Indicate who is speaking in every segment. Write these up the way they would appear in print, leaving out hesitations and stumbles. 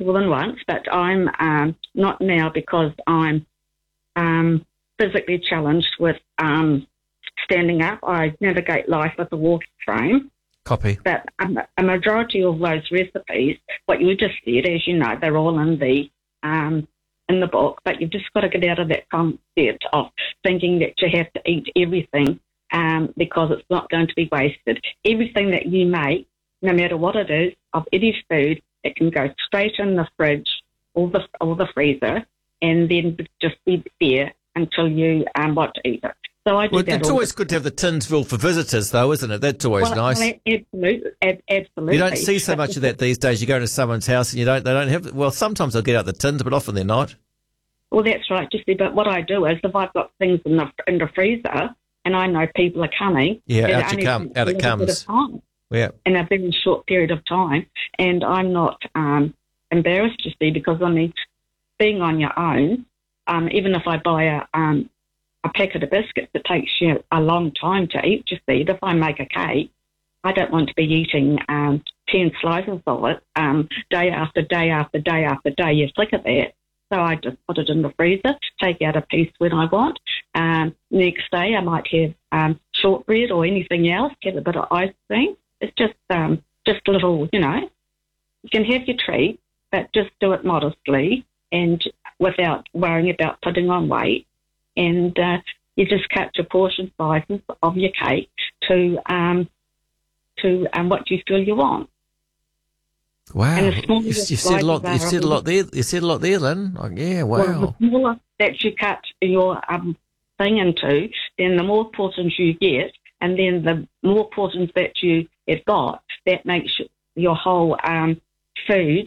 Speaker 1: more than once, but I'm not now because I'm physically challenged with standing up. I navigate life with a walking frame.
Speaker 2: Copy.
Speaker 1: But a majority of those recipes, what you just said, as you know, they're all in the book, but you've just got to get out of that concept of thinking that you have to eat everything because it's not going to be wasted. Everything that you make, no matter what it is, of any food, it can go straight in the fridge or the freezer and then just be there until you want to eat it. So I do that.
Speaker 2: It's always good to have the tins filled for visitors, though, isn't it? That's always nice.
Speaker 1: Absolutely.
Speaker 2: You don't see so much of that these days. You go to someone's house and they don't have. Well, sometimes they'll get out the tins, but often they're not.
Speaker 1: Well, that's right, Jesse. But what I do is, if I've got things in the freezer and I know people are coming,
Speaker 2: out it comes. Yeah,
Speaker 1: in a very short period of time, and I'm not embarrassed, Jesse, because being on your own, even if I buy a packet of biscuits, it takes you a long time to eat, you see. If I make a cake, I don't want to be eating 10 slices of it day after day after day after day. You're sick of that. So I just put it in the freezer, take out a piece when I want. Next day I might have shortbread or anything else, have a bit of ice cream. It's just a little, you can have your treat, but just do it modestly and without worrying about putting on weight. And you just cut your portion sizes of your cake to what you feel you want.
Speaker 2: Wow, you said a lot. You said a lot there. You said a lot there, Lynn. Yeah, wow.
Speaker 1: Well, the smaller that you cut your thing into, then the more portions you get, and then the more portions that you have got, that makes your whole food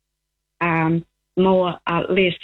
Speaker 1: less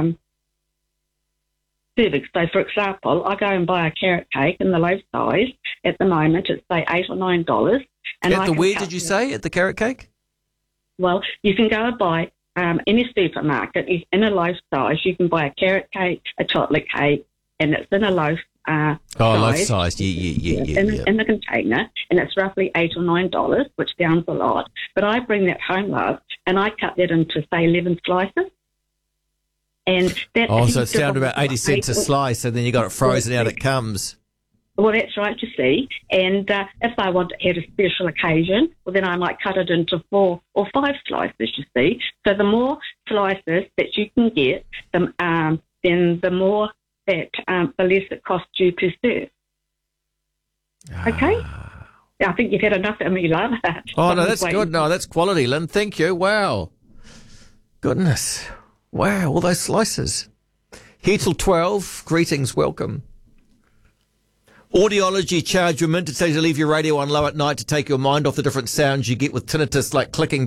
Speaker 1: serving. So, for example, I go and buy a carrot cake in the loaf size. At the moment, it's say $8 or $9. And
Speaker 2: where did you say at the carrot cake?
Speaker 1: Well, you can go and buy any supermarket in a loaf size. You can buy a carrot cake, a chocolate cake, and it's in a loaf. Size.
Speaker 2: Loaf size, yeah.
Speaker 1: In the container, and it's roughly $8 or $9, which sounds a lot. But I bring that home, love, and I cut that into say 11 slices. And that
Speaker 2: so it's down to about 80 cents a slice, and then you got it frozen out. It comes.
Speaker 1: Well, that's right, you see. And if I want to have a special occasion, well, then I might cut it into 4 or 5 slices, you see. So the more slices that you can get, then the more that the less it costs you per serve. Okay? I think you've had enough of me, love.
Speaker 2: Oh, no, that's good. No, that's quality, Lynn. Thank you. Wow. Goodness. Wow, all those slices. Here till 12. Greetings, welcome. Audiology charge you a minute to tell you to leave your radio on low at night to take your mind off the different sounds you get with tinnitus, like clicking